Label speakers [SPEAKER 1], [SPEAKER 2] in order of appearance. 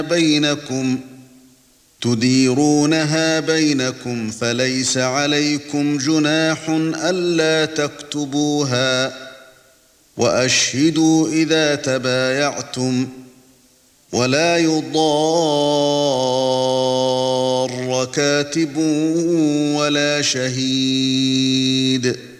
[SPEAKER 1] بينكم فليس عليكم جناح ألا تكتبوها وأشهدوا إذا تبايعتم ولا يضار كاتب ولا شهيد